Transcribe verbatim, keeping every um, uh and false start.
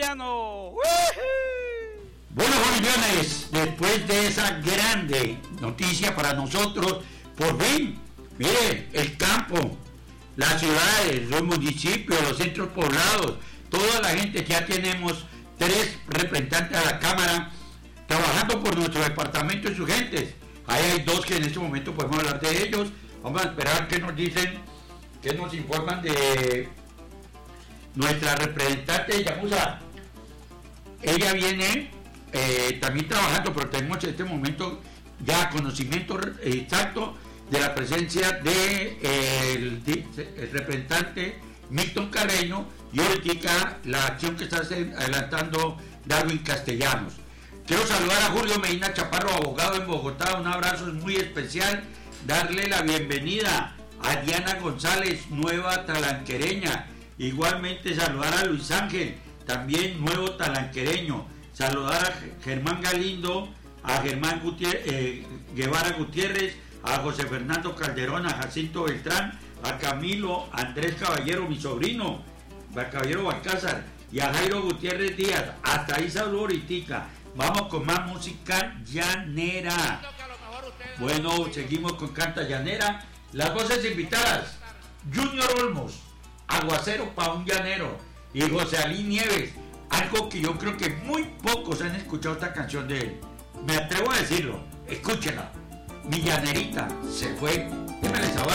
Castellano. Bueno, bolivianes, después de esa grande noticia para nosotros, por fin, miren, el campo, las ciudades, los municipios, los centros poblados, toda la gente, ya tenemos tres representantes a la Cámara trabajando por nuestro departamento y sus gentes. Ahí hay dos que en este momento podemos hablar de ellos. Vamos a esperar que nos dicen, que nos informan de nuestra representante Yamusa. Ella viene eh, también trabajando, pero tenemos en este momento ya conocimiento exacto de la presencia de eh, el, el representante Milton Carreño y ahorita la acción que está adelantando Darwin Castellanos. Quiero saludar a Julio Medina Chaparro, abogado en Bogotá, un abrazo muy especial, darle la bienvenida a Diana González, nueva talanquereña, igualmente saludar a Luis Ángel, también nuevo talanquereño, saludar a Germán Galindo, a Germán Gutiérrez, eh, Guevara Gutiérrez, a José Fernando Calderón, a Jacinto Beltrán, a Camilo Andrés Caballero, mi sobrino, a Caballero Balcázar, y a Jairo Gutiérrez Díaz. Hasta ahí saludo ahorita. Vamos con más música llanera. Bueno, seguimos con Canta Llanera. Las voces invitadas: Junior Olmos, Aguacero pa' un llanero, y José Alí Nieves. Algo que yo creo que muy pocos han escuchado esta canción de él. Me atrevo a decirlo, escúchenla. Mi llanerita se fue. Démele esa